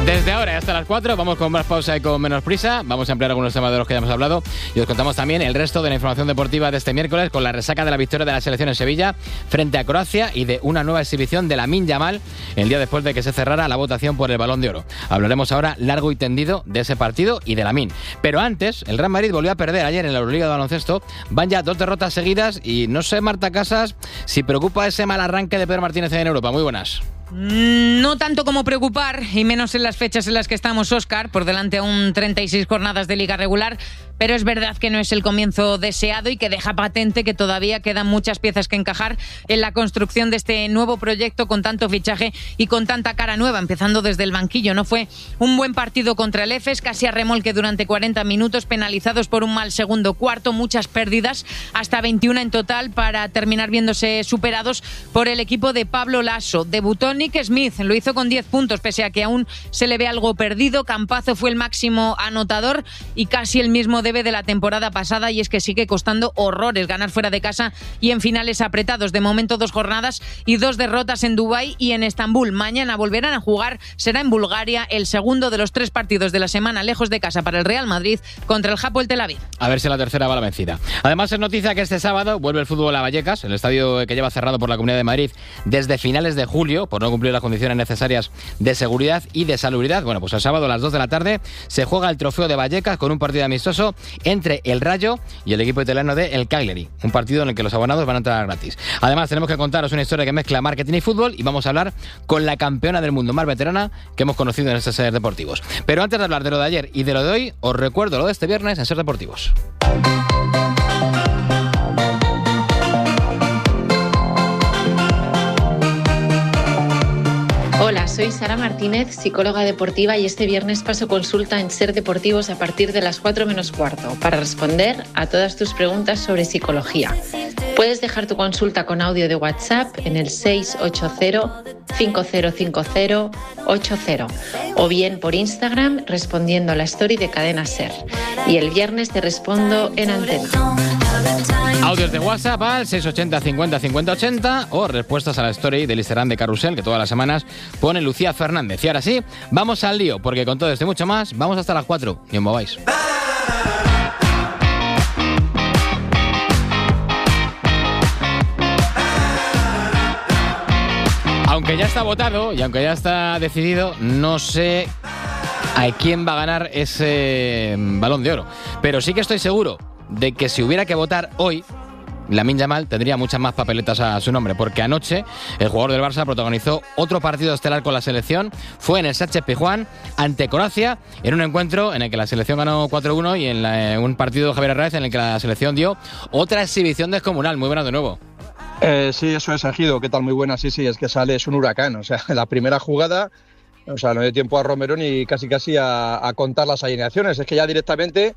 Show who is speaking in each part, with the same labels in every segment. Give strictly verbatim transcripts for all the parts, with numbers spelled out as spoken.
Speaker 1: Desde ahora y hasta las cuatro vamos con más pausa y con menos prisa. Vamos a ampliar algunos temas de los que ya hemos hablado y os contamos también el resto de la información deportiva de este miércoles con la resaca de la victoria de la selección en Sevilla frente a Croacia y de una nueva exhibición de Lamine Yamal el día después de que se cerrara la votación por el Balón de Oro. Hablaremos ahora largo y tendido de ese partido y de Lamine. Pero antes, el Real Madrid volvió a perder ayer en la Euroliga de baloncesto. Van ya dos derrotas seguidas y no sé, Marta Casas, si preocupa ese mal arranque de Pedro Martínez en Europa. Muy buenas.
Speaker 2: No tanto como preocupar, y menos en las fechas en las que estamos, Óscar, por delante aún treinta y seis jornadas de liga regular, pero es verdad que no es el comienzo deseado y que deja patente que todavía quedan muchas piezas que encajar en la construcción de este nuevo proyecto con tanto fichaje y con tanta cara nueva, empezando desde el banquillo. No fue un buen partido contra el Efes, casi a remolque durante cuarenta minutos, penalizados por un mal segundo cuarto, muchas pérdidas, hasta veintiuna en total, para terminar viéndose superados por el equipo de Pablo Lasso. Debutó Nick Smith, lo hizo con diez puntos, pese a que aún se le ve algo perdido. Campazzo fue el máximo anotador y casi el mismo debe de la temporada pasada, y es que sigue costando horrores ganar fuera de casa y en finales apretados. De momento dos jornadas y dos derrotas en Dubái y en Estambul. Mañana volverán a jugar, será en Bulgaria, el segundo de los tres partidos de la semana lejos de casa para el Real Madrid contra el Hapoel Tel Aviv.
Speaker 1: A ver si la tercera va la vencida. Además es noticia que este sábado vuelve el fútbol a Vallecas, el estadio que lleva cerrado por la Comunidad de Madrid desde finales de julio por no cumplir las condiciones necesarias de seguridad y de salubridad. Bueno, pues el sábado a las dos de la tarde se juega el trofeo de Vallecas con un partido amistoso entre el Rayo y el equipo italiano de El Cagliari, un partido en el que los abonados van a entrar gratis. Además tenemos que contaros una historia que mezcla marketing y fútbol, y vamos a hablar con la campeona del mundo más veterana que hemos conocido en estos Ser Deportivos. Pero antes de hablar de lo de ayer y de lo de hoy, os recuerdo lo de este viernes en Ser Deportivos.
Speaker 3: Hola, soy Sara Martínez, psicóloga deportiva, y este viernes paso consulta en Ser Deportivos a partir de las cuatro menos cuarto para responder a todas tus preguntas sobre psicología. Puedes dejar tu consulta con audio de WhatsApp en el seis ocho cero, cinco cero cinco cero, ocho cero o bien por Instagram respondiendo a la story de Cadena Ser. Y el viernes te respondo en antena.
Speaker 1: Audios de WhatsApp al seis ochenta cincuenta cincuenta ochenta o respuestas a la story del Instagram de Carrusel que todas las semanas pone Lucía Fernández. Y ahora sí, vamos al lío, porque con todo esto y mucho más vamos hasta las cuatro. Ni os mováis. Aunque ya está votado y aunque ya está decidido, no sé a quién va a ganar ese Balón de Oro. Pero sí que estoy seguro de que si hubiera que votar hoy, Lamine Yamal tendría muchas más papeletas a su nombre, porque anoche el jugador del Barça protagonizó otro partido estelar con la selección. Fue en el Sánchez-Pizjuán ante Croacia, en un encuentro en el que la selección ganó cuatro uno y en la, un partido de Javier Hernández en el que la selección dio otra exhibición descomunal. Muy buena de nuevo.
Speaker 4: Eh, sí, eso es, Ejido. ¿Qué tal? Muy buena. Sí, sí, es que sale, es un huracán. O sea, la primera jugada, o sea, no dio tiempo a Romero ni casi casi a, a contar las alineaciones. Es que ya directamente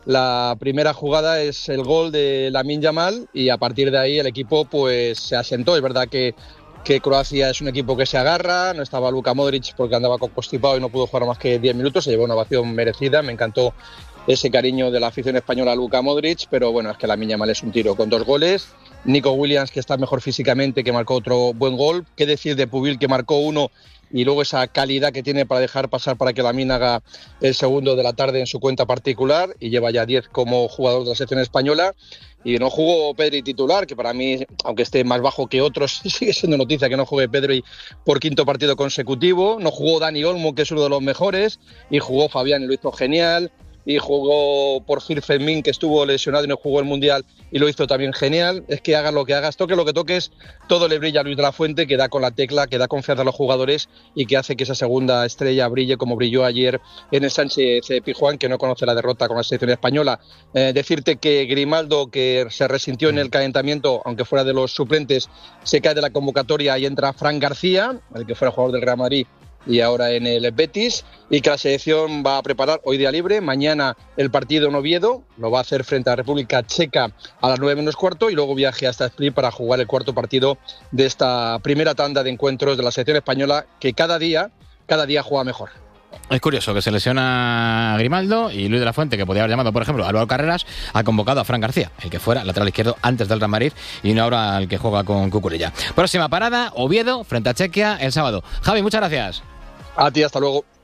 Speaker 4: la primera jugada es el gol de Lamine Yamal y a partir de ahí el equipo pues se asentó. Es verdad que, que Croacia es un equipo que se agarra, no estaba Luka Modric porque andaba constipado y no pudo jugar más que diez minutos, se llevó una ovación merecida. Me encantó ese cariño de la afición española a Luka Modric, pero bueno, es que Lamine Yamal es un tiro con dos goles. Nico Williams, que está mejor físicamente, que marcó otro buen gol. ¿Qué decir de Pubil, que marcó uno? Y luego esa calidad que tiene para dejar pasar para que Lamine haga el segundo de la tarde en su cuenta particular, y lleva ya diez como jugador de la selección española. Y no jugó Pedri titular, que para mí, aunque esté más bajo que otros, sigue siendo noticia que no juegue Pedri por quinto partido consecutivo. No jugó Dani Olmo, que es uno de los mejores, y jugó Fabián y lo hizo genial. Y jugó por Gil Fermín, que estuvo lesionado y no jugó el Mundial, y lo hizo también genial. Es que hagas lo que hagas, toque lo que toques, todo le brilla a Luis de la Fuente, que da con la tecla, que da confianza a los jugadores y que hace que esa segunda estrella brille como brilló ayer en el Sánchez Pizjuán, que no conoce la derrota con la selección española. Eh, decirte que Grimaldo, que se resintió en el calentamiento, aunque fuera de los suplentes, se cae de la convocatoria y entra Fran García, el que fuera jugador del Real Madrid y ahora en el Betis, y que la selección va a preparar hoy día libre. Mañana el partido en Oviedo, lo va a hacer frente a República Checa a las nueve menos cuarto, y luego viaje hasta Split para jugar el cuarto partido de esta primera tanda de encuentros de la selección española, que cada día, cada día juega mejor.
Speaker 1: Es curioso que se lesiona Grimaldo y Luis de la Fuente, que podía haber llamado, por ejemplo, a Álvaro Carreras, ha convocado a Fran García, el que fuera lateral izquierdo antes del Real Madrid y no ahora el que juega con Cucurella. Próxima parada, Oviedo, frente a Chequia el sábado. Javi, muchas gracias.
Speaker 4: A ti, hasta luego.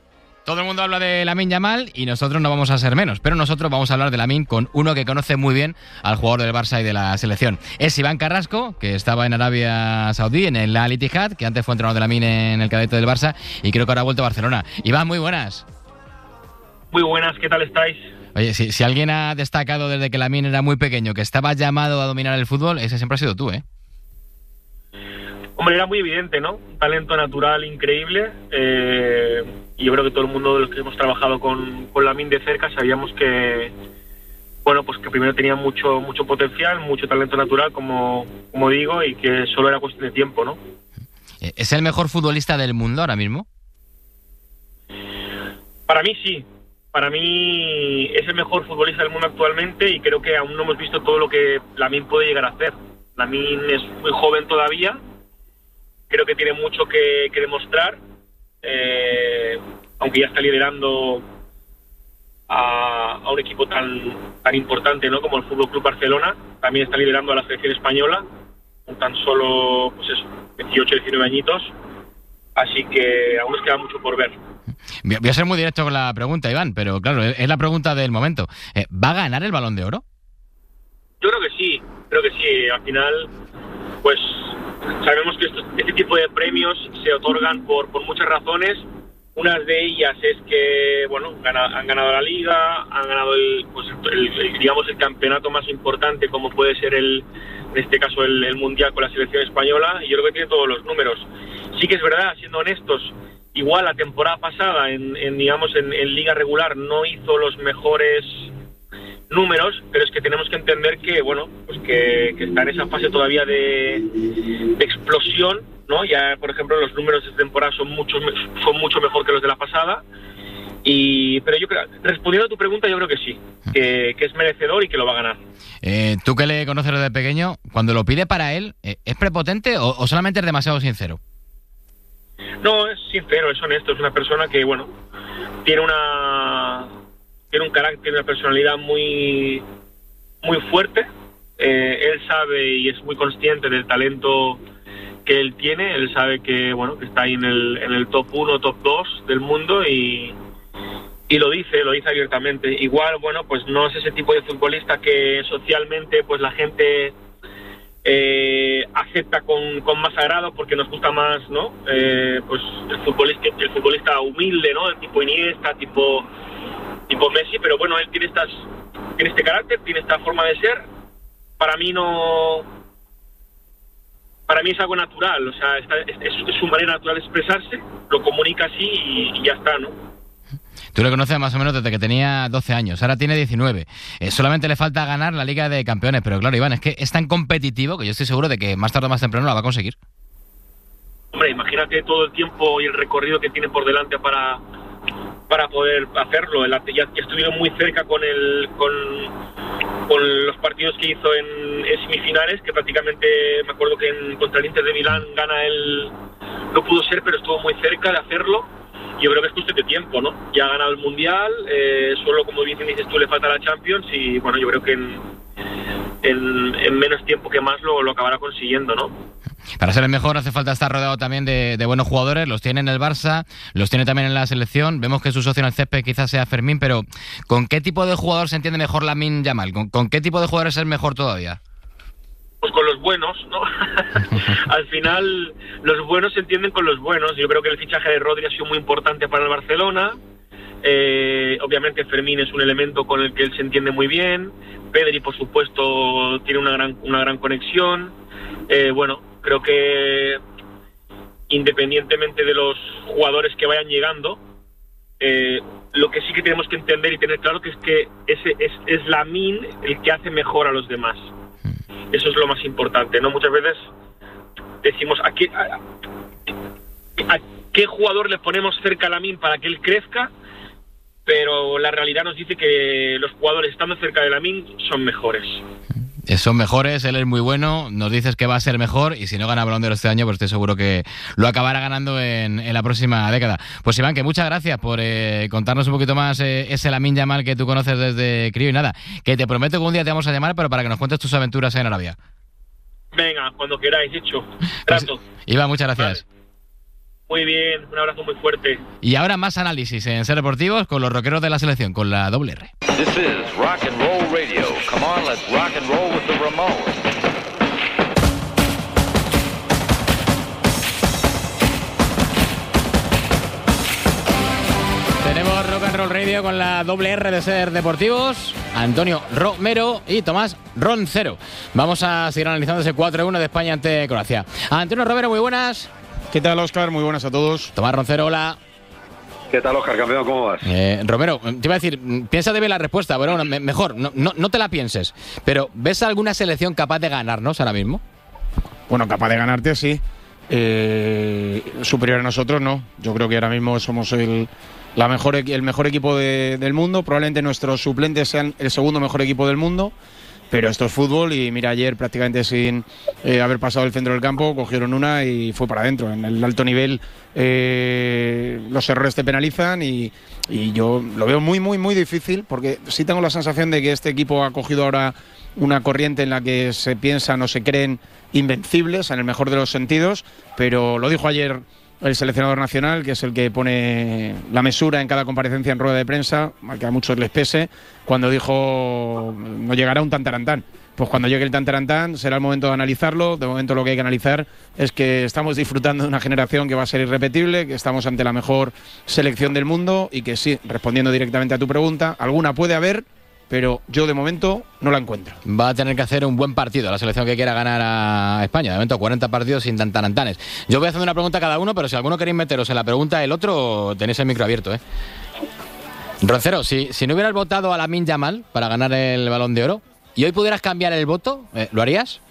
Speaker 1: Todo el mundo habla de Lamine Yamal y nosotros no vamos a ser menos, pero nosotros vamos a hablar de Lamine con uno que conoce muy bien al jugador del Barça y de la selección. Es Iván Carrasco, que estaba en Arabia Saudí, en el Al Ittihad, que antes fue entrenador de Lamine en el cadete del Barça y creo que ahora ha vuelto a Barcelona. Iván, muy buenas.
Speaker 5: Muy buenas, ¿qué tal estáis?
Speaker 1: Oye, si, si alguien ha destacado desde que Lamine era muy pequeño, que estaba llamado a dominar el fútbol, ese siempre ha sido tú, ¿eh?
Speaker 5: Hombre, era muy evidente, ¿no? Un talento natural increíble. Eh, y yo creo que todo el mundo de los que hemos trabajado con, con Lamine de cerca sabíamos que, bueno, pues que primero tenía mucho mucho potencial, mucho talento natural, como, como digo, y que solo era cuestión de tiempo, ¿no?
Speaker 1: ¿Es el mejor futbolista del mundo ahora mismo?
Speaker 5: Para mí sí. Para mí es el mejor futbolista del mundo actualmente y creo que aún no hemos visto todo lo que Lamine puede llegar a hacer. Lamine es muy joven todavía. Creo que tiene mucho que, que demostrar, eh, aunque ya está liderando a, a un equipo tan tan importante, ¿no?, como el Fútbol Club Barcelona. También está liderando a la selección española, con tan solo pues eso, veintiocho, diecinueve añitos. Así que aún nos queda mucho por ver.
Speaker 1: Voy a ser muy directo con la pregunta, Iván, pero claro, es la pregunta del momento. ¿Va a ganar el Balón de Oro?
Speaker 5: Yo creo que sí, creo que sí. Al final, pues sabemos que estos, este tipo de premios se otorgan por, por muchas razones. Una de ellas es que, bueno, gana, han ganado la Liga, han ganado el, pues el, el, digamos, el campeonato más importante, como puede ser el, en este caso el, el Mundial con la selección española, y yo creo que tiene todos los números. Sí que es verdad, siendo honestos, igual la temporada pasada, en, en digamos, en, en Liga regular no hizo los mejores números, pero es que tenemos que entender que, bueno, pues que, que está en esa fase todavía de, de explosión, ¿no? Ya, por ejemplo, los números de temporada son mucho, son mucho mejor que los de la pasada. Y pero yo creo, respondiendo a tu pregunta, yo creo que sí, que, que es merecedor y que lo va a ganar.
Speaker 1: Eh, tú que le conoces desde pequeño, cuando lo pide para él, ¿es prepotente o, o solamente es demasiado sincero?
Speaker 5: No, es sincero, es honesto, es una persona que, bueno, tiene una tiene un carácter, una personalidad muy muy fuerte. Eh, él sabe y es muy consciente del talento que él tiene. Él sabe que, bueno, que está ahí en el en el top uno, top dos del mundo y y lo dice, lo dice abiertamente. Igual, bueno, pues no es ese tipo de futbolista que socialmente pues la gente eh, acepta con, con más agrado porque nos gusta más, ¿no? Eh, pues el futbolista, el futbolista humilde, ¿no? El tipo Iniesta, tipo tipo Messi, pero bueno, él tiene estas tiene este carácter, tiene esta forma de ser. Para mí no para mí es algo natural, o sea, es, es, es su manera natural de expresarse, lo comunica así y, y ya está, ¿no?
Speaker 1: Tú le conoces más o menos desde que tenía doce años, ahora tiene diecinueve. Eh, solamente le falta ganar la Liga de Campeones, pero claro, Iván, es que es tan competitivo que yo estoy seguro de que más tarde o más temprano la va a conseguir.
Speaker 5: Hombre, imagínate todo el tiempo y el recorrido que tiene por delante para para poder hacerlo. El, ya, ya estuvieron muy cerca con el con, con los partidos que hizo en, en semifinales, que prácticamente me acuerdo que en, contra el Inter de Milán gana él, no pudo ser, pero estuvo muy cerca de hacerlo. Yo creo que es cuestión de tiempo, ¿no? Ya ha ganado el Mundial, eh, solo como bien dices tú le falta la Champions y bueno, yo creo que en, en, en menos tiempo que más lo, lo acabará consiguiendo, ¿no?
Speaker 1: Para ser el mejor hace falta estar rodeado también de, de buenos jugadores, los tiene en el Barça, los tiene también en la selección, vemos que su socio en el césped quizás sea Fermín, pero ¿con qué tipo de jugador se entiende mejor Lamine Yamal? ¿Con, con qué tipo de jugadores es mejor todavía?
Speaker 5: Pues con los buenos, ¿no? Al final, los buenos se entienden con los buenos. Yo creo que el fichaje de Rodri ha sido muy importante para el Barcelona. Eh, obviamente Fermín es un elemento con el que él se entiende muy bien. Pedri, por supuesto, tiene una gran una gran conexión. Eh, bueno, creo que independientemente de los jugadores que vayan llegando, eh, lo que sí que tenemos que entender y tener claro que es que ese es, es Lamine el que hace mejor a los demás. Eso es lo más importante, ¿no? Muchas veces decimos ¿a qué, a, a qué jugador le ponemos cerca a Lamine para que él crezca? Pero la realidad nos dice que los jugadores estando cerca de Lamine son mejores.
Speaker 1: Son mejores, él es muy bueno, nos dices que va a ser mejor y si no gana Balón de Oro este año, pues estoy seguro que lo acabará ganando en, en la próxima década. Pues Iván, que muchas gracias por eh, contarnos un poquito más eh, ese Lamine Yamal que tú conoces desde crío y nada, que te prometo que un día te vamos a llamar, pero para que nos cuentes tus aventuras en Arabia.
Speaker 5: Venga, cuando queráis, hecho. Trato.
Speaker 1: Pues, Iván, muchas gracias.
Speaker 5: Vale. Muy bien, un abrazo muy fuerte.
Speaker 1: Y ahora más análisis en Ser Deportivos con los rockeros de la selección, con la doble R.
Speaker 6: This is Rock and Roll Radio. Come on, let's rock and roll with the Ramones.
Speaker 1: Tenemos Rock and Roll Radio con la doble R de Ser Deportivos, Antonio Romero y Tomás Roncero. Vamos a seguir analizando ese cuatro uno de España ante Croacia. Antonio Romero, muy buenas.
Speaker 7: ¿Qué tal, Óscar? Muy buenas a todos.
Speaker 1: Tomás Roncero, hola.
Speaker 8: ¿Qué tal, Óscar, campeón? ¿Cómo vas?
Speaker 1: Eh, Romero, te iba a decir, piénsate bien la respuesta, pero bueno, me, mejor, no, no, no te la pienses. Pero, ¿ves alguna selección capaz de ganarnos ahora mismo?
Speaker 7: Bueno, capaz de ganarte, sí. Eh, superior a nosotros, no. Yo creo que ahora mismo somos el, la mejor, el mejor equipo de, del mundo. Probablemente nuestros suplentes sean el segundo mejor equipo del mundo. Pero esto es fútbol y mira, ayer prácticamente sin eh, haber pasado el centro del campo, cogieron una y fue para adentro. En el alto nivel eh, los errores te penalizan y, y yo lo veo muy, muy, muy difícil porque sí tengo la sensación de que este equipo ha cogido ahora una corriente en la que se piensan o se creen invencibles en el mejor de los sentidos, pero lo dijo ayer el seleccionador nacional, que es el que pone la mesura en cada comparecencia en rueda de prensa, al que a muchos les pese, cuando dijo no llegará un tantarantán. Pues cuando llegue el tantarantán será el momento de analizarlo. De momento lo que hay que analizar es que estamos disfrutando de una generación que va a ser irrepetible, que estamos ante la mejor selección del mundo y que sí, respondiendo directamente a tu pregunta, alguna puede haber, pero yo de momento no la encuentro.
Speaker 1: Va a tener que hacer un buen partido la selección que quiera ganar a España. De momento cuarenta partidos sin tantarantanes. Yo voy haciendo una pregunta a cada uno, pero si alguno queréis meteros en la pregunta del otro, tenéis el micro abierto, ¿eh? Roncero, si, si no hubieras votado a Lamine Yamal para ganar el Balón de Oro y hoy pudieras cambiar el voto, ¿eh, ¿lo harías?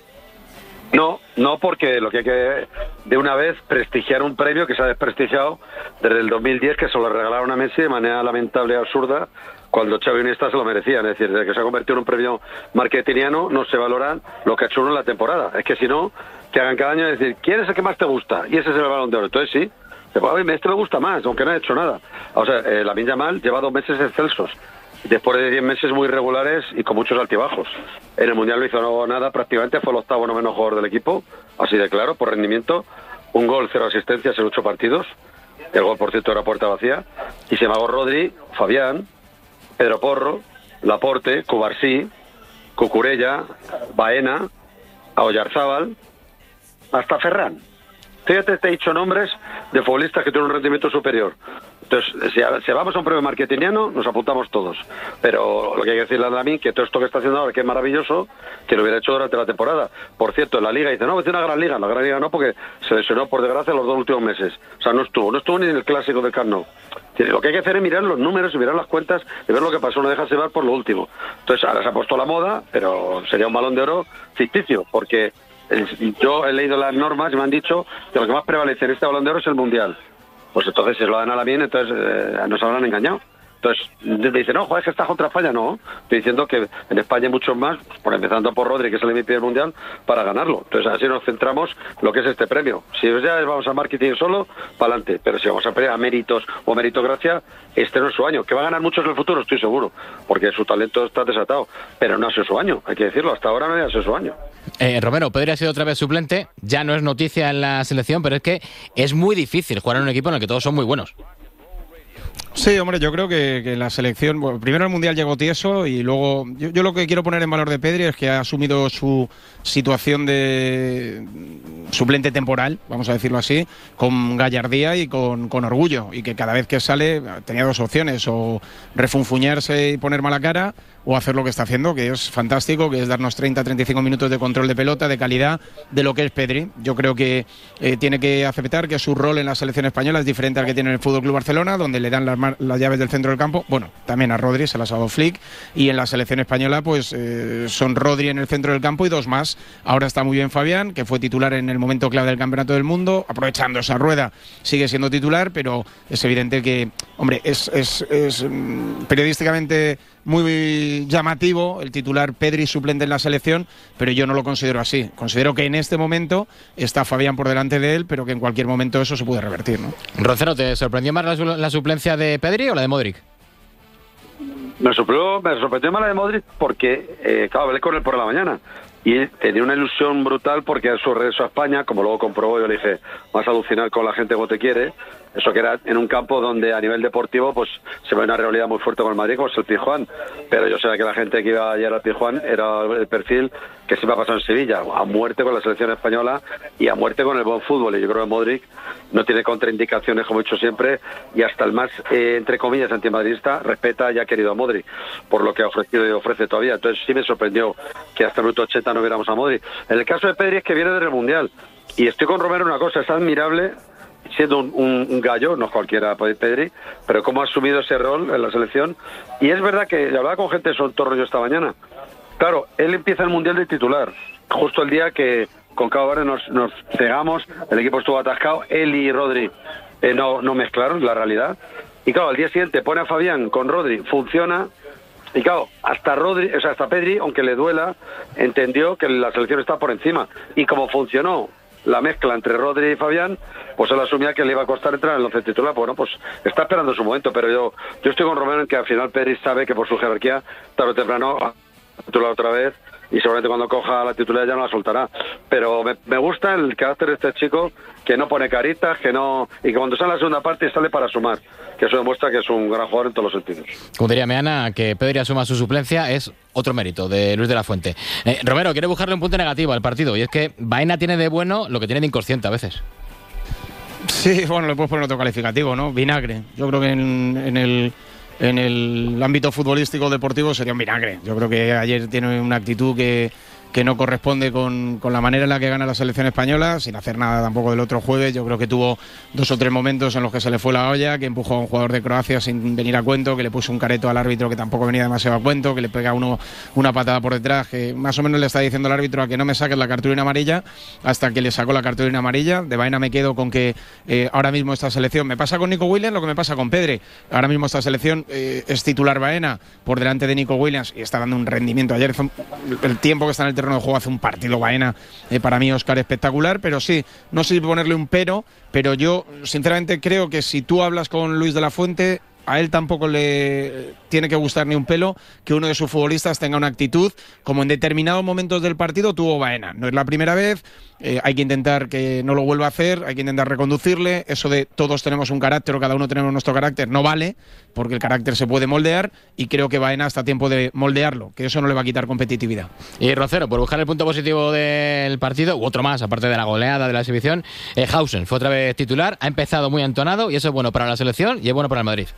Speaker 8: No, no, porque lo que hay que de una vez prestigiar un premio que se ha desprestigiado desde el dos mil diez, que se lo regalaron a Messi de manera lamentable y absurda, cuando Xavi y Iniesta se lo merecían. Es decir, desde que se ha convertido en un premio marketingiano no se valora lo que ha hecho uno en la temporada. Es que si no, que hagan cada año y decir, ¿quién es el que más te gusta? Y ese es el Balón de Oro. Entonces sí, oye, este me gusta más, aunque no ha hecho nada. O sea, eh, Lamine Yamal lleva dos meses excelsos, después de diez meses muy regulares y con muchos altibajos. En el Mundial no hizo no, nada, prácticamente fue el octavo noveno jugador del equipo, así de claro, por rendimiento. Un gol, cero asistencias en ocho partidos. El gol, por cierto, era puerta vacía. Y se magó Rodri, Fabián, Pedro Porro, Laporte, Cubarsí, Cucurella, Baena, Oyarzábal, hasta Ferran. Fíjate, te he dicho nombres de futbolistas que tienen un rendimiento superior. Entonces, si, si vamos a un premio marketingiano, nos apuntamos todos. Pero lo que hay que decirle a Lamine, que todo esto que está haciendo ahora, que es maravilloso, que lo hubiera hecho durante la temporada. Por cierto, en la Liga dice, no, es una gran Liga. La gran Liga no, porque se lesionó, por desgracia, los dos últimos meses. O sea, no estuvo. No estuvo ni en el Clásico del Camp Nou. Lo que hay que hacer es mirar los números y mirar las cuentas y ver lo que pasó, no dejarse llevar por lo último. Entonces, ahora se ha puesto la moda, pero sería un Balón de Oro ficticio, porque yo he leído las normas y me han dicho que lo que más prevalece en este Balón de Oro es el Mundial. Pues entonces si se lo dan a Lamine, entonces eh, nos habrán engañado. Entonces me dicen, no, joder, es que está contra España. No, estoy diciendo que en España hay muchos más, pues, por empezando por Rodri, que es el M V P del Mundial, para ganarlo. Entonces así nos centramos en lo que es este premio. Si ya vamos a marketing solo, para adelante. Pero si vamos a pelear a méritos o meritocracia, este no es su año. Que va a ganar muchos en el futuro, estoy seguro, porque su talento está desatado. Pero no ha sido su año, hay que decirlo. Hasta ahora no ha sido su año.
Speaker 1: Eh, Romero, Pedri ha sido otra vez suplente. Ya no es noticia en la selección, pero es que es muy difícil jugar en un equipo en el que todos son muy buenos.
Speaker 7: Sí, hombre, yo creo que, que la selección, bueno, primero el Mundial llegó tieso y luego yo, yo lo que quiero poner en valor de Pedri es que ha asumido su situación de suplente temporal, vamos a decirlo así, con gallardía y con, con orgullo, y que cada vez que sale tenía dos opciones, o refunfuñarse y poner mala cara, o hacer lo que está haciendo, que es fantástico, que es darnos treinta a treinta y cinco minutos de control de pelota, de calidad, de lo que es Pedri. Yo creo que eh, tiene que aceptar que su rol en la selección española es diferente al que tiene en el Fútbol Club Barcelona, donde le dan las, las llaves del centro del campo. Bueno, también a Rodri se las ha dado Flick, y en la selección española pues eh, son Rodri en el centro del campo y dos más. Ahora está muy bien Fabián, que fue titular en el momento clave del Campeonato del Mundo, aprovechando esa rueda sigue siendo titular, pero es evidente que, hombre, es, es, es mm, periodísticamente muy llamativo el titular Pedri suplente en la selección, pero yo no lo considero así. Considero que en este momento está Fabián por delante de él, pero que en cualquier momento eso se puede revertir, ¿no?
Speaker 1: Roncero, ¿te sorprendió más la, la suplencia de Pedri o la de Modric?
Speaker 8: Me sorprendió, me sorprendió más la de Modric porque, eh, claro, hablé con él por la mañana. y tenía una ilusión brutal porque en su regreso a España, como luego comprobó, yo le dije, vas a alucinar con la gente como te quiere, eso que era en un campo donde a nivel deportivo pues se ve una realidad muy fuerte con el Madrid, como es el Pizjuán, pero yo sé que la gente que iba ayer al Pizjuán era el perfil que se me ha pasado en Sevilla, a muerte con la selección española y a muerte con el buen fútbol, y yo creo que Modric no tiene contraindicaciones, como he dicho siempre, y hasta el más, eh, entre comillas, antimadridista respeta y ha querido a Modric, por lo que ha ofrecido y ofrece todavía. Entonces sí me sorprendió que hasta el minuto ochenta no viéramos a Modric. En el caso de Pedri es que viene del Mundial, y estoy con Romero en una cosa, es admirable, siendo un, un, un gallo, no cualquiera Pedri, pero cómo ha asumido ese rol en la selección. Y es verdad que hablaba con gente de su entorno yo esta mañana. Claro, él empieza el Mundial de titular, justo el día que con Cabo Verde nos, nos cegamos, el equipo estuvo atascado, él y Rodri eh, no, no mezclaron la realidad. Y claro, al día siguiente pone a Fabián con Rodri, funciona. Y claro, hasta Rodri, o sea, hasta Pedri, aunque le duela, entendió que la selección está por encima. Y como funcionó la mezcla entre Rodri y Fabián, pues él asumía que le iba a costar entrar en el once titular. Bueno, pues está esperando su momento, pero yo yo estoy con Romero en que al final Pedri sabe que por su jerarquía, tarde o temprano, va a titular otra vez, y seguramente cuando coja la titularidad ya no la soltará. Pero me, me gusta el carácter de este chico, que no pone caritas, que no, y que cuando sale la segunda parte sale para sumar, que eso demuestra que es un gran jugador en todos los sentidos.
Speaker 1: Como diría Meana, que Pedri asuma su suplencia es otro mérito de Luis de la Fuente. Eh, Romero, quiere buscarle un punto negativo al partido, y es que Baena tiene de bueno lo que tiene de inconsciente a veces.
Speaker 7: Sí, bueno, le puedes poner otro calificativo, ¿no? Vinagre. Yo creo que en, en el en el ámbito futbolístico deportivo sería un vinagre. Yo creo que ayer tiene una actitud que, que no corresponde con, con la manera en la que gana la selección española, sin hacer nada tampoco del otro jueves. Yo creo que tuvo dos o tres momentos en los que se le fue la olla, que empujó a un jugador de Croacia sin venir a cuento, que le puso un careto al árbitro que tampoco venía demasiado a cuento, que le pega uno una patada por detrás, que más o menos le está diciendo al árbitro a que no me saques la cartulina amarilla, hasta que le sacó la cartulina amarilla. De Baena me quedo con que eh, ahora mismo esta selección, me pasa con Nico Williams lo que me pasa con Pedri, ahora mismo esta selección eh, es titular Baena por delante de Nico Williams y está dando un rendimiento. Ayer el tiempo que está en el terreno de juego hace un partido Baena, eh, para mí Óscar espectacular, pero sí, no sé si ponerle un pero, pero yo sinceramente creo que si tú hablas con Luis de la Fuente, a él tampoco le tiene que gustar ni un pelo que uno de sus futbolistas tenga una actitud como en determinados momentos del partido tuvo Baena. No es la primera vez, eh, hay que intentar que no lo vuelva a hacer, hay que intentar reconducirle. Eso de todos tenemos un carácter o cada uno tenemos nuestro carácter no vale, porque el carácter se puede moldear y creo que Baena está a tiempo de moldearlo, que eso no le va a quitar competitividad.
Speaker 1: Y Rocero, por buscar el punto positivo del partido, u otro más, aparte de la goleada de la exhibición, eh, Hausen fue otra vez titular, ha empezado muy entonado y eso es bueno para la selección y es bueno para el Madrid.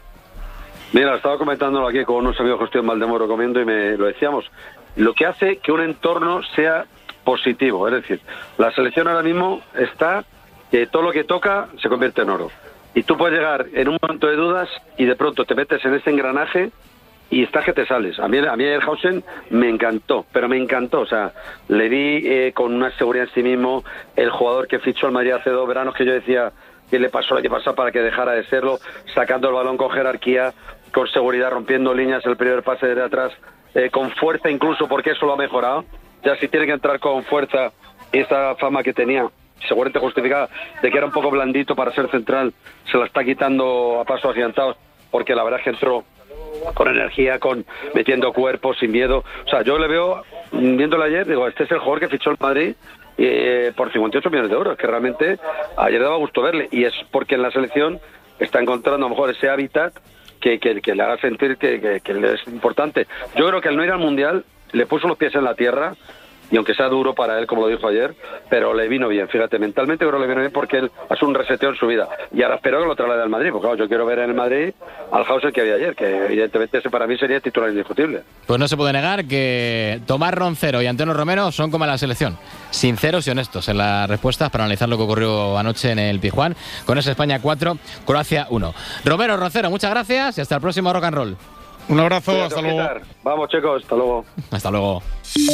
Speaker 8: Mira, estaba comentándolo aquí con unos amigos que estoy en Valdemoro comiendo y me lo decíamos. Lo que hace que un entorno sea positivo, es decir, la selección ahora mismo está que todo lo que toca se convierte en oro. Y tú puedes llegar en un momento de dudas y de pronto te metes en ese engranaje y estás que te sales. A mí, a mí el Hausen me encantó, pero me encantó. O sea, le vi eh, con una seguridad en sí mismo, el jugador que fichó al Madrid hace dos veranos que yo decía que le pasó el año pasado para que dejara de serlo, sacando el balón con jerarquía, con seguridad, rompiendo líneas, el primer pase de atrás, eh, con fuerza incluso, porque eso lo ha mejorado. Ya si tiene que entrar con fuerza, esa fama que tenía, seguramente justificada, de que era un poco blandito para ser central, se la está quitando a pasos agigantados, porque la verdad es que entró con energía, con metiendo cuerpo, sin miedo. O sea, yo le veo, viéndolo ayer, digo, este es el jugador que fichó el Madrid eh, por cincuenta y ocho millones de euros, que realmente ayer daba gusto verle, y es porque en la selección está encontrando a lo mejor ese hábitat que, que, que le haga sentir que, que, que le es importante. Yo creo que al no ir al Mundial le puso los pies en la tierra, y aunque sea duro para él, como lo dijo ayer, pero le vino bien, fíjate, mentalmente creo que le vino bien porque él hace un reseteo en su vida, y ahora espero que lo traslade al Madrid, porque claro, yo quiero ver en el Madrid al Hausen que había ayer, que evidentemente ese para mí sería titular indiscutible.
Speaker 1: Pues no se puede negar que Tomás Roncero y Antonio Romero son como la selección, sinceros y honestos en las respuestas para analizar lo que ocurrió anoche en el Pizjuán, con ese España cuatro, Croacia uno. Romero, Roncero, muchas gracias y hasta el próximo Rock and Roll.
Speaker 7: Un abrazo, Cuídate, hasta luego.
Speaker 8: Vamos, chicos, hasta luego.
Speaker 1: Hasta luego.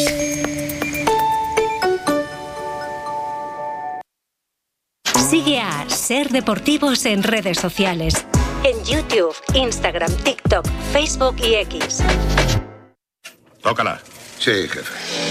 Speaker 9: Sigue a Ser Deportivos en redes sociales. En YouTube, Instagram, TikTok, Facebook y X.
Speaker 10: Tócala.
Speaker 11: Sí, jefe.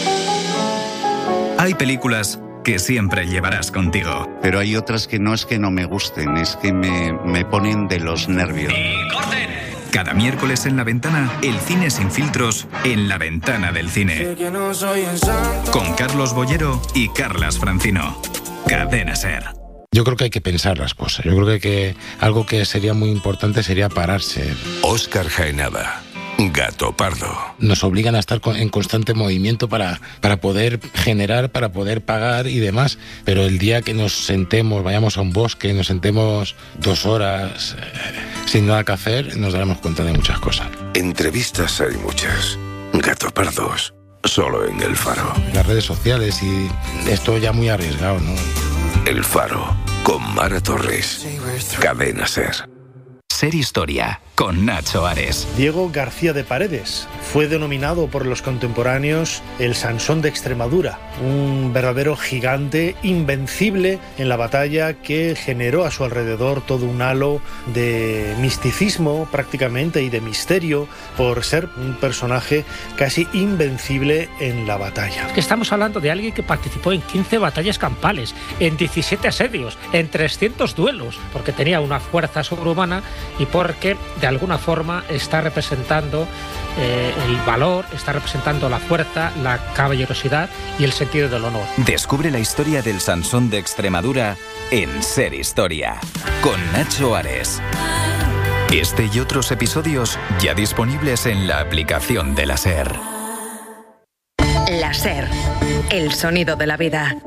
Speaker 12: Hay películas que siempre llevarás contigo.
Speaker 11: Pero hay otras que no es que no me gusten, es que me, me ponen de los nervios.
Speaker 12: ¡Y corten! Cada miércoles en La Ventana, el cine sin filtros en La Ventana del Cine. Con Carlos Bollero y Carlas Francino. Cadena SER.
Speaker 11: Yo creo que hay que pensar las cosas. Yo creo que, que algo que sería muy importante sería pararse.
Speaker 13: Óscar Jaenada, Gato Pardo.
Speaker 11: Nos obligan a estar en constante movimiento para, para poder generar, para poder pagar y demás. Pero el día que nos sentemos, vayamos a un bosque, nos sentemos dos horas eh, sin nada que hacer, nos daremos cuenta de muchas cosas.
Speaker 13: Entrevistas hay muchas. Gato Pardos, solo en El Faro.
Speaker 11: Las redes sociales y esto ya muy arriesgado, ¿no?
Speaker 13: El Faro, con Mara Torres. Cadena SER.
Speaker 12: SER Historia, con Nacho Ares.
Speaker 14: Diego García de Paredes fue denominado por los contemporáneos el Sansón de Extremadura, un verdadero gigante invencible en la batalla que generó a su alrededor todo un halo de misticismo prácticamente y de misterio por ser un personaje casi invencible en la batalla.
Speaker 15: Que estamos hablando de alguien que participó en quince batallas campales, en diecisiete asedios, en trescientos duelos, porque tenía una fuerza sobrehumana y porque de alguna forma está representando eh, el valor, está representando la fuerza, la caballerosidad y el sentido del honor.
Speaker 12: Descubre la historia del Sansón de Extremadura en SER Historia, con Nacho Ares. Este y otros episodios ya disponibles en la aplicación de la SER.
Speaker 16: La SER, el sonido de la vida.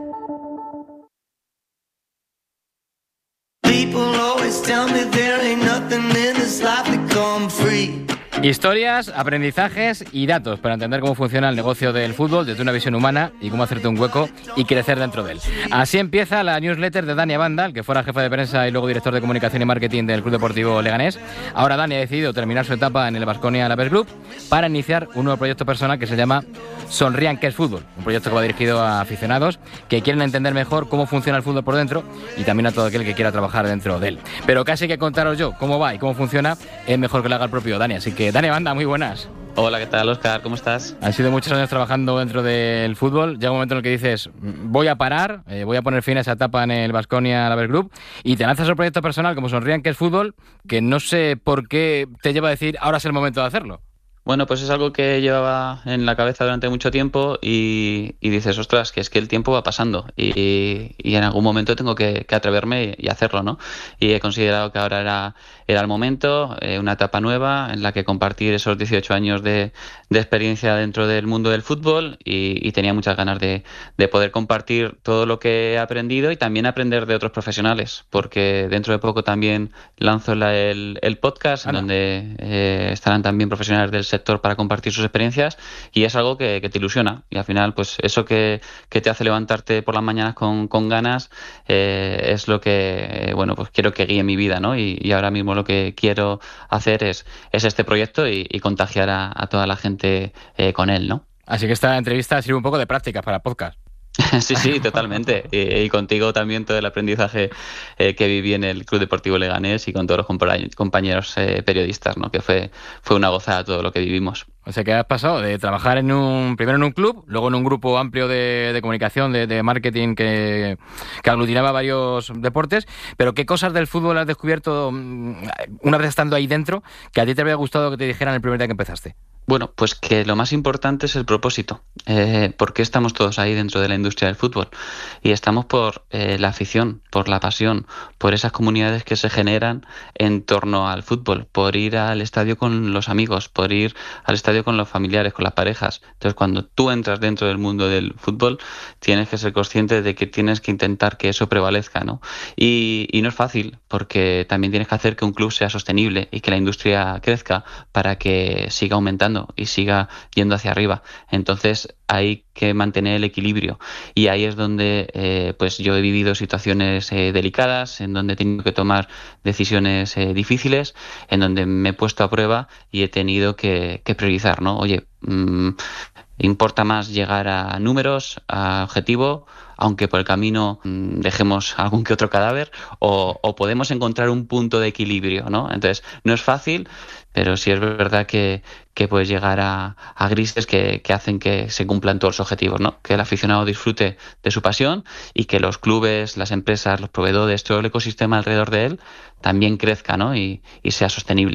Speaker 1: Historias, aprendizajes y datos para entender cómo funciona el negocio del fútbol desde una visión humana y cómo hacerte un hueco y crecer dentro de él. Así empieza la newsletter de Dani Abanda, el que fuera jefe de prensa y luego director de comunicación y marketing del Club Deportivo Leganés. Ahora Dani ha decidido terminar su etapa en el Baskonia Alavés Club para iniciar un nuevo proyecto personal que se llama Sonrían que es fútbol, un proyecto que va dirigido a aficionados que quieren entender mejor cómo funciona el fútbol por dentro y también a todo aquel que quiera trabajar dentro de él. Pero casi que contaros yo cómo va y cómo funciona es mejor que lo haga el propio Dani, así que Dani Abanda, muy buenas.
Speaker 17: Hola, ¿qué tal, Óscar? ¿Cómo estás?
Speaker 1: Han sido muchos años trabajando dentro del fútbol. Llega un momento en el que dices, voy a parar, eh, voy a poner fin a esa etapa en el Baskonia Alavés Club y te lanzas al proyecto personal como Sonrían que es fútbol, que no sé por qué te lleva a decir, ahora es el momento de hacerlo.
Speaker 17: Bueno, pues es algo que llevaba en la cabeza durante mucho tiempo y, y dices, ostras, que es que el tiempo va pasando y, y en algún momento tengo que, que atreverme y hacerlo, ¿no? Y he considerado que ahora era, era el momento, eh, una etapa nueva en la que compartir esos dieciocho años de, de experiencia dentro del mundo del fútbol y, y tenía muchas ganas de, de poder compartir todo lo que he aprendido y también aprender de otros profesionales, porque dentro de poco también lanzo la, el, el podcast, en donde eh, estarán también profesionales del sector para compartir sus experiencias y es algo que, que te ilusiona y al final pues eso que, que te hace levantarte por las mañanas con, con ganas eh, es lo que bueno pues quiero que guíe mi vida, ¿no? Y, y ahora mismo lo que quiero hacer es, es este proyecto y, y contagiar a, a toda la gente eh, con él, ¿no?
Speaker 1: Así que esta entrevista sirve un poco de práctica para podcast.
Speaker 17: Sí, sí, totalmente. Y, y contigo también todo el aprendizaje eh, que viví en el Club Deportivo Leganés y con todos los compañeros eh, periodistas, ¿no? Que fue, fue una gozada todo lo que vivimos.
Speaker 1: O sea que has pasado de trabajar en un primero en un club, luego en un grupo amplio de, de comunicación, de, de marketing que, que aglutinaba varios deportes, pero ¿qué cosas del fútbol has descubierto una vez estando ahí dentro que a ti te había gustado que te dijeran el primer día que empezaste?
Speaker 17: Bueno, pues que lo más importante es el propósito. Eh, ¿Por qué estamos todos ahí dentro de la industria del fútbol? Y estamos por eh, la afición, por la pasión, por esas comunidades que se generan en torno al fútbol, por ir al estadio con los amigos, por ir al estadio con los familiares, con las parejas. Entonces, cuando tú entras dentro del mundo del fútbol, tienes que ser consciente de que tienes que intentar que eso prevalezca, ¿no? Y, y no es fácil, porque también tienes que hacer que un club sea sostenible y que la industria crezca para que siga aumentando y siga yendo hacia arriba. Entonces hay que mantener el equilibrio y ahí es donde eh, pues yo he vivido situaciones eh, delicadas, en donde he tenido que tomar decisiones eh, difíciles, en donde me he puesto a prueba y he tenido que, que priorizar, ¿no? Oye, mmm, importa más llegar a números, a objetivo, aunque por el camino mmm, dejemos algún que otro cadáver, o, o podemos encontrar un punto de equilibrio, ¿no? Entonces, no es fácil, pero sí es verdad que, que puedes llegar a, a grises que, que hacen que se cumplan todos los objetivos, ¿no? Que el aficionado disfrute de su pasión y que los clubes, las empresas, los proveedores, todo el ecosistema alrededor de él también crezca, ¿no? Y, y sea sostenible.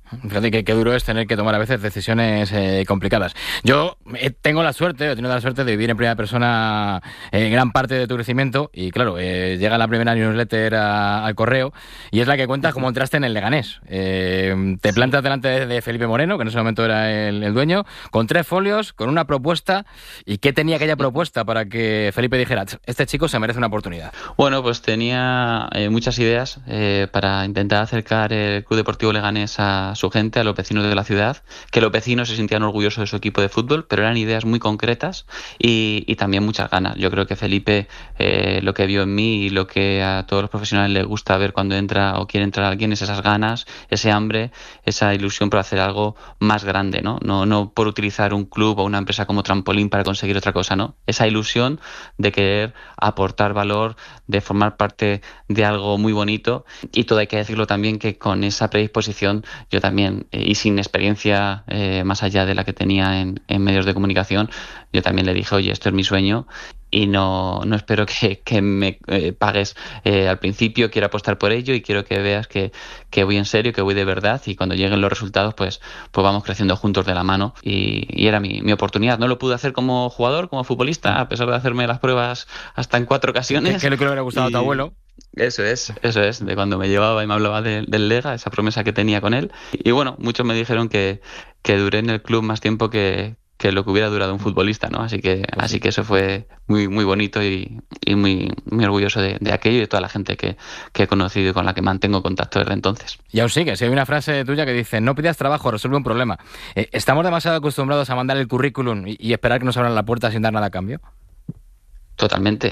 Speaker 1: Fíjate que, que duro es tener que tomar a veces decisiones eh, complicadas. Yo eh, tengo la suerte, he tenido la suerte de vivir en primera persona eh, gran parte de tu crecimiento y claro, eh, llega la primera newsletter a, al correo y es la que cuenta cómo entraste en el Leganés. Eh, te plantas delante de, de Felipe Moreno, que en ese momento era el, el dueño, con tres folios, con una propuesta. ¿Y qué tenía aquella propuesta para que Felipe dijera, este chico se merece una oportunidad?
Speaker 17: Bueno, pues tenía eh, muchas ideas eh, para intentar acercar el Club Deportivo Leganés a su gente, a los vecinos de la ciudad, que los vecinos se sentían orgullosos de su equipo de fútbol, pero eran ideas muy concretas y, y también muchas ganas. Yo creo que Felipe, eh, lo que vio en mí y lo que a todos los profesionales les gusta ver cuando entra o quiere entrar alguien es esas ganas, ese hambre, esa ilusión por hacer algo más grande, ¿no? No, no por utilizar un club o una empresa como trampolín para conseguir otra cosa, ¿no? Esa ilusión de querer aportar valor, de formar parte de algo muy bonito y todo hay que decirlo también que con esa predisposición yo también, eh, y sin experiencia eh, más allá de la que tenía en, en medios de comunicación, yo también le dije, oye, esto es mi sueño y no, no espero que, que me eh, pagues eh, al principio, quiero apostar por ello y quiero que veas que, que voy en serio, que voy de verdad y cuando lleguen los resultados pues, pues vamos creciendo juntos de la mano y, y era mi, mi oportunidad. No lo pude hacer como jugador, como futbolista, a pesar de hacerme las pruebas hasta en cuatro ocasiones.
Speaker 1: ¿Qué es lo que le hubiera gustado y... a tu abuelo?
Speaker 17: Eso es, eso es, de cuando me llevaba y me hablaba de, del Lega, esa promesa que tenía con él. Y bueno, muchos me dijeron que, que duré en el club más tiempo que, que lo que hubiera durado un futbolista, ¿no? Así que, pues así que eso fue muy, muy bonito y, y muy, muy orgulloso de, de aquello y de toda la gente que, que he conocido y con la que mantengo contacto desde entonces.
Speaker 1: Y aún sigue, si hay una frase tuya que dice, no pidas trabajo, resuelve un problema. Eh, ¿Estamos demasiado acostumbrados a mandar el currículum y, y esperar que nos abran la puerta sin dar nada a cambio?
Speaker 17: Totalmente.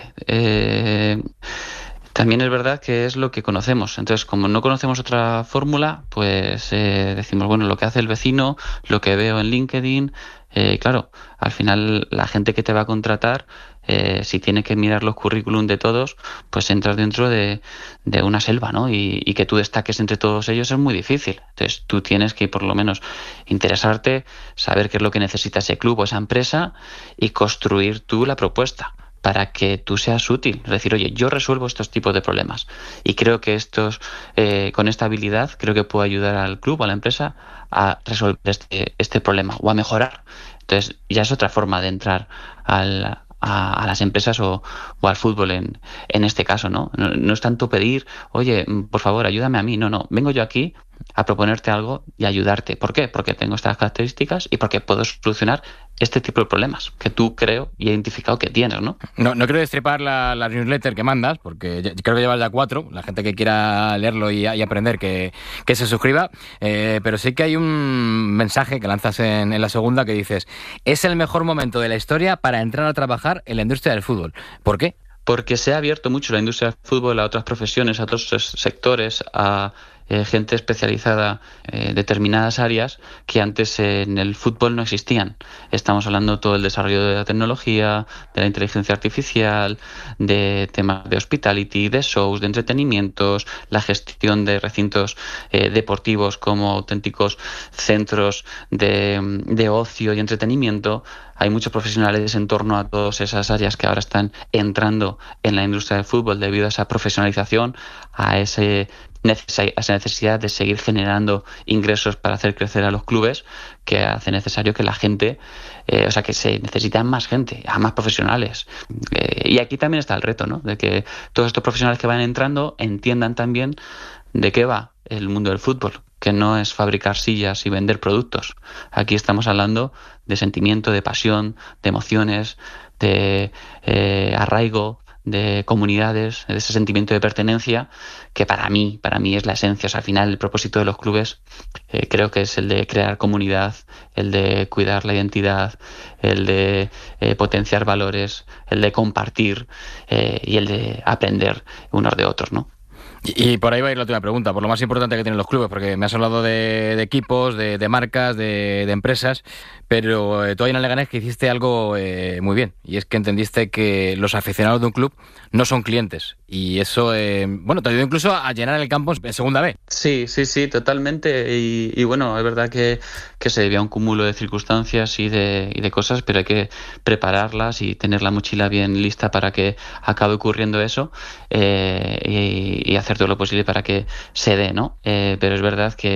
Speaker 17: Eh... También es verdad que es lo que conocemos. Entonces, como no conocemos otra fórmula, pues eh, decimos, bueno, lo que hace el vecino, lo que veo en LinkedIn. Eh, claro, al final la gente que te va a contratar, eh, si tiene que mirar los currículum de todos, pues entras dentro de, de una selva, ¿no? Y, y que tú destaques entre todos ellos es muy difícil. Entonces, tú tienes que por lo menos interesarte, saber qué es lo que necesita ese club o esa empresa y construir tú la propuesta para que tú seas útil, es decir, oye, yo resuelvo estos tipos de problemas y creo que estos, eh, con esta habilidad, creo que puedo ayudar al club o a la empresa a resolver este, este problema o a mejorar. Entonces, ya es otra forma de entrar al, a, a las empresas o, o al fútbol en, en este caso, ¿no? ¿no? No es tanto pedir, oye, por favor, ayúdame a mí, no, no, vengo yo aquí a proponerte algo y ayudarte. ¿Por qué? Porque tengo estas características y porque puedo solucionar este tipo de problemas que tú creo y he identificado que tienes, ¿no?
Speaker 1: No, no quiero destripar la, la newsletter que mandas, porque ya, creo que llevas ya cuatro, la gente que quiera leerlo y, y aprender que, que se suscriba, eh, pero sí que hay un mensaje que lanzas en, en la segunda que dices, es el mejor momento de la historia para entrar a trabajar en la industria del fútbol. ¿Por qué?
Speaker 17: Porque se ha abierto mucho la industria del fútbol a otras profesiones, a otros sectores, a eh, gente especializada en eh, determinadas áreas que antes eh, en el fútbol no existían. Estamos hablando todo el desarrollo de la tecnología, de la inteligencia artificial, de temas de hospitality, de shows, de entretenimientos, la gestión de recintos eh, deportivos como auténticos centros de, de ocio y entretenimiento. Hay muchos profesionales en torno a todas esas áreas que ahora están entrando en la industria del fútbol debido a esa profesionalización, a, ese neces- a esa necesidad de seguir generando ingresos para hacer crecer a los clubes, que hace necesario que la gente, eh, o sea, que se necesitan más gente, a más profesionales. Eh, y aquí también está el reto, ¿no? De que todos estos profesionales que van entrando entiendan también de qué va el mundo del fútbol, que no es fabricar sillas y vender productos. Aquí estamos hablando de sentimiento, de pasión, de emociones, de eh, arraigo, de comunidades, de ese sentimiento de pertenencia, que para mí, para mí es la esencia. O sea, al final el propósito de los clubes eh, creo que es el de crear comunidad, el de cuidar la identidad, el de eh, potenciar valores, el de compartir eh, y el de aprender unos de otros, ¿no?
Speaker 1: Y, y por ahí va a ir la última pregunta, por lo más importante que tienen los clubes, porque me has hablado de, de equipos, de, de marcas, de, de empresas, pero eh, tú ahí en el Leganés que hiciste algo eh, muy bien, y es que entendiste que los aficionados de un club no son clientes, y eso, eh, bueno, te ayudó incluso a llenar el campo en segunda B.
Speaker 17: Sí, sí, sí, totalmente, y, y bueno, es verdad que, que se debía a un cúmulo de circunstancias y de, y de cosas, pero hay que prepararlas y tener la mochila bien lista para que acabe ocurriendo eso, eh, y, y hacer todo lo posible para que se dé, ¿no? Eh, pero es verdad que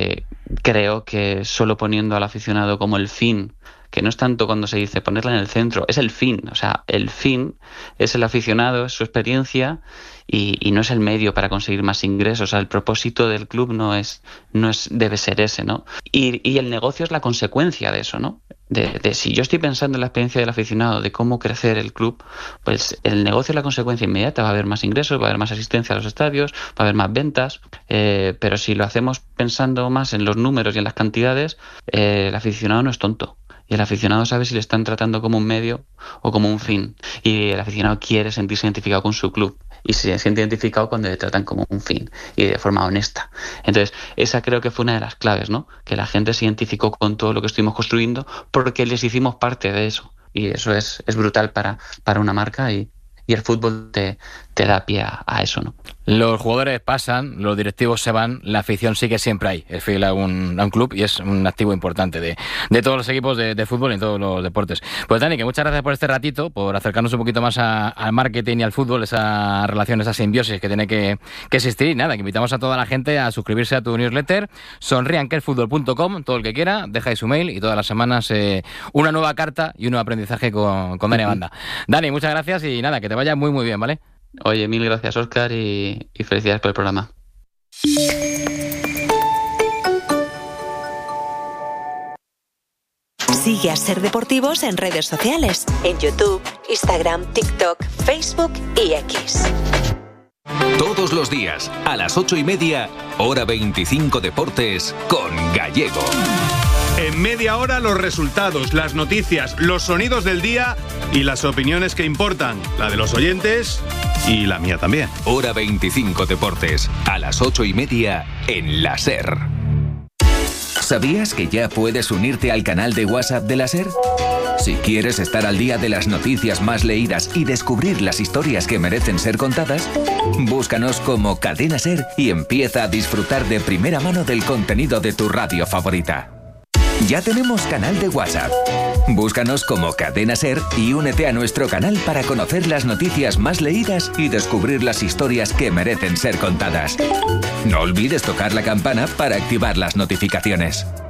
Speaker 17: creo que solo poniendo al aficionado como el fin, que no es tanto cuando se dice ponerla en el centro, es el fin, o sea, el fin es el aficionado, es su experiencia y, y no es el medio para conseguir más ingresos, o sea, el propósito del club no es, no es, debe ser ese, ¿no? Y, y el negocio es la consecuencia de eso, ¿no? De, de si yo estoy pensando en la experiencia del aficionado, de cómo crecer el club, pues el negocio es la consecuencia inmediata, va a haber más ingresos, va a haber más asistencia a los estadios, va a haber más ventas, eh, pero si lo hacemos pensando más en los números y en las cantidades, eh, el aficionado no es tonto. Y el aficionado sabe si le están tratando como un medio o como un fin. Y el aficionado quiere sentirse identificado con su club. Y se siente identificado cuando le tratan como un fin y de forma honesta. Entonces, esa creo que fue una de las claves, ¿no? Que la gente se identificó con todo lo que estuvimos construyendo porque les hicimos parte de eso. Y eso es, es brutal para, para una marca y, y el fútbol te, te da pie a, a eso, ¿no?
Speaker 1: Los jugadores pasan, los directivos se van, la afición sigue siempre ahí, es fiel a un, a un club y es un activo importante de, de todos los equipos de, de fútbol y en todos los deportes. Pues Dani, que muchas gracias por este ratito, por acercarnos un poquito más a, al marketing y al fútbol, esa relación, esa simbiosis que tiene que, que existir. Y nada, que invitamos a toda la gente a suscribirse a tu newsletter, sonrían que el fútbol punto com, todo el que quiera, dejáis su mail y todas las semanas eh, una nueva carta y un nuevo aprendizaje con, con Dani Banda. Dani, muchas gracias y nada, que te vaya muy muy bien, ¿vale?
Speaker 17: Oye, mil gracias, Óscar, y, y felicidades por el programa.
Speaker 9: Sigue a Ser Deportivos en redes sociales, en YouTube, Instagram, TikTok, Facebook y X.
Speaker 12: Todos los días, a las ocho y media, hora veinticinco Deportes, con Gallego.
Speaker 18: En media hora los resultados, las noticias, los sonidos del día y las opiniones que importan, la de los oyentes y la mía también.
Speaker 12: Hora veinticinco Deportes, a las ocho y media en la SER. ¿Sabías que ya puedes unirte al canal de WhatsApp de la SER? Si quieres estar al día de las noticias más leídas y descubrir las historias que merecen ser contadas, búscanos como Cadena SER y empieza a disfrutar de primera mano del contenido de tu radio favorita. Ya tenemos canal de WhatsApp. Búscanos como Cadena SER y únete a nuestro canal para conocer las noticias más leídas y descubrir las historias que merecen ser contadas. No olvides tocar la campana para activar las notificaciones.